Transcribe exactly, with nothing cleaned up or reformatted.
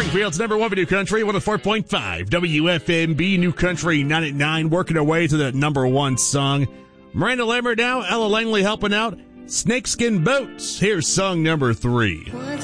Springfield's number one for New Country, one oh four point five W F M B New Country nine at nine, working our way to the number one song. Miranda Lambert now, Ella Langley helping out. Snakeskin Boots. Here's song number three. Once